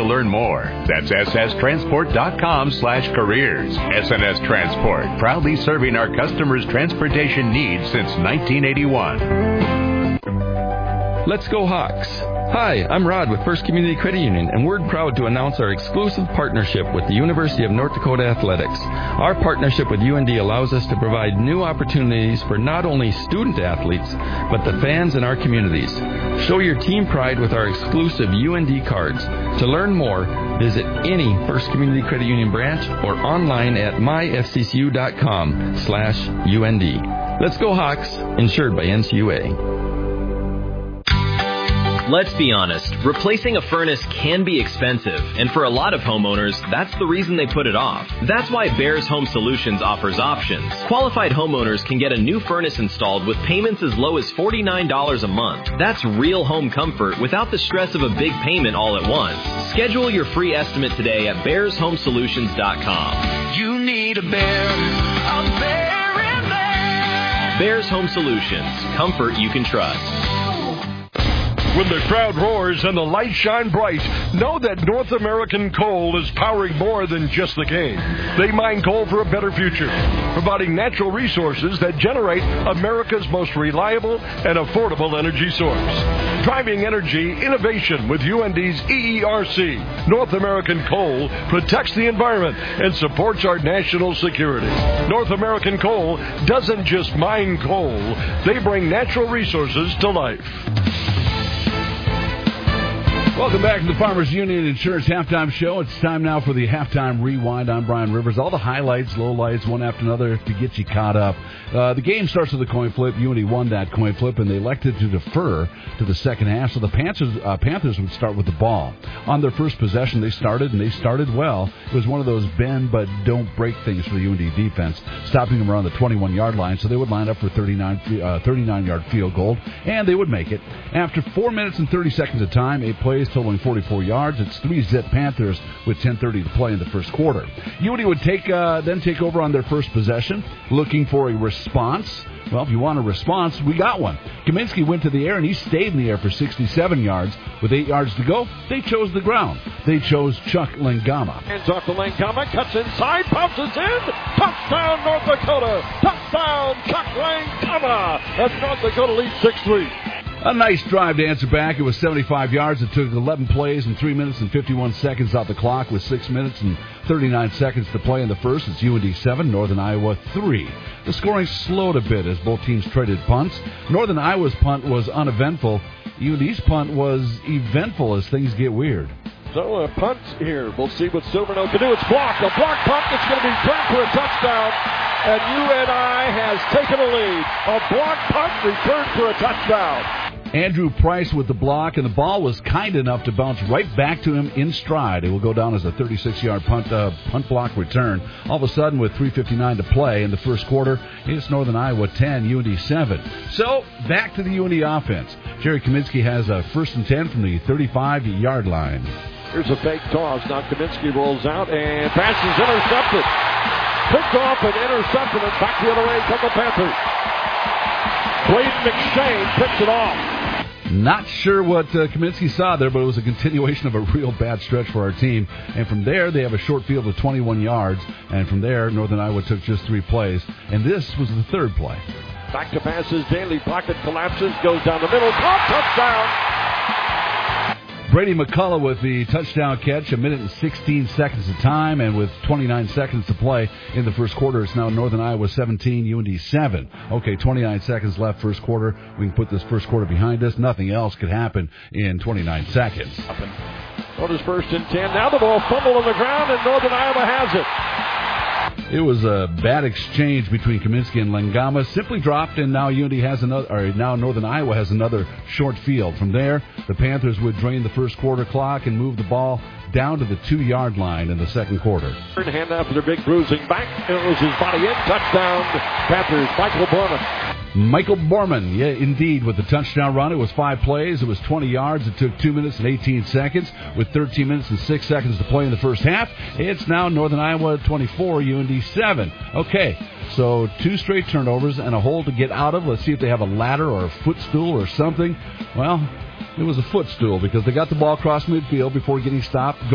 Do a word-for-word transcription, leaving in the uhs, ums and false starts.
to learn more. That's sstransport.com slash careers. S N S Transport, proudly serving our customers' transportation needs since nineteen eighty-one. Let's go Hawks. Hi, I'm Rod with First Community Credit Union, and we're proud to announce our exclusive partnership with the University of North Dakota Athletics. Our partnership with U N D allows us to provide new opportunities for not only student athletes, but the fans in our communities. Show your team pride with our exclusive U N D cards. To learn more, visit any First Community Credit Union branch or online at myfccu.com slash UND. Let's go Hawks, insured by N C U A. Let's be honest, replacing a furnace can be expensive, and for a lot of homeowners, that's the reason they put it off. That's why Bears Home Solutions offers options. Qualified homeowners can get a new furnace installed with payments as low as forty-nine dollars a month. That's real home comfort without the stress of a big payment all at once. Schedule your free estimate today at bears home solutions dot com. You need a bear, a bear in there. Bears Home Solutions. Comfort you can trust. When the crowd roars and the lights shine bright, know that North American Coal is powering more than just the game. They mine coal for a better future, providing natural resources that generate America's most reliable and affordable energy source. Driving energy innovation with U N D's E E R C. North American Coal protects the environment and supports our national security. North American Coal doesn't just mine coal, they bring natural resources to life. Welcome back to the Farmers Union Insurance Halftime Show. It's time now for the Halftime Rewind. I'm Brian Rivers. All the highlights, lowlights, one after another to get you caught up. Uh, the game starts with a coin flip. U N D won that coin flip, and they elected to defer to the second half. So the Panthers, uh, Panthers would start with the ball. On their first possession, they started, and they started well. It was one of those bend but don't break things for the U N D defense, stopping them around the twenty-one-yard line. So they would line up for thirty-nine-yard field goal, and they would make it. After four minutes and thirty seconds of time, eight plays, totaling forty-four yards. It's three-zip Panthers with ten thirty to play in the first quarter. U N D would take uh, then take over on their first possession, looking for a response. Well, if you want a response, we got one. Kaminsky went to the air, and he stayed in the air for sixty-seven yards. With eight yards to go, they chose the ground. They chose Chuck Langama. Hands off to Langama, cuts inside, bounces in. Touchdown, North Dakota. Touchdown, Chuck Langama. And North Dakota leads six three. A nice drive to answer back. It was seventy-five yards. It took eleven plays and three minutes and fifty-one seconds off the clock with six minutes and thirty-nine seconds to play in the first. It's U N D seven, Northern Iowa three. The scoring slowed a bit as both teams traded punts. Northern Iowa's punt was uneventful. U N D's punt was eventful as things get weird. So a punt here. We'll see what Silverno can do. It's blocked. A blocked punt that's going to be turned for a touchdown. And U N I has taken a lead. A blocked punt returned for a touchdown. Andrew Price with the block, and the ball was kind enough to bounce right back to him in stride. It will go down as a thirty-six-yard punt uh, punt block return. All of a sudden, with three fifty-nine to play in the first quarter, it's Northern Iowa ten, U N D seven. So, back to the U N D offense. Jerry Kaminsky has a first and ten from the thirty-five-yard line. Here's a fake toss. Now Kaminsky rolls out, and pass is intercepted. Picked off and intercepted, and back the other way come the Panthers. Braden McShane picks it off. Not sure what uh, Kaminsky saw there, but it was a continuation of a real bad stretch for our team. And from there, they have a short field of twenty-one yards. And from there, Northern Iowa took just three plays. And this was the third play. Back to passes. Daly pocket collapses, goes down the middle. Caught, touchdown. Brady McCullough with the touchdown catch, a minute and sixteen seconds of time, and with twenty-nine seconds to play in the first quarter, it's now Northern Iowa seventeen, U N D seven. Okay, twenty-nine seconds left first quarter. We can put this first quarter behind us. Nothing else could happen in twenty-nine seconds. Notice first and ten. Now the ball fumbled on the ground, and Northern Iowa has it. It was a bad exchange between Kaminsky and Langama. Simply dropped, and now U N D has another, or now Northern Iowa has another short field. From there, the Panthers would drain the first quarter clock and move the ball down to the two-yard line in the second quarter. Hand after their big bruising back. It was his body in. Touchdown, Panthers, Michael Borman. Michael Borman, yeah, indeed, with the touchdown run. It was five plays. It was twenty yards. It took two minutes and eighteen seconds with thirteen minutes and six seconds to play in the first half. It's now Northern Iowa twenty-four, U N D seven. Okay, so two straight turnovers and a hole to get out of. Let's see if they have a ladder or a footstool or something. Well, it was a footstool because they got the ball across midfield before getting stopped.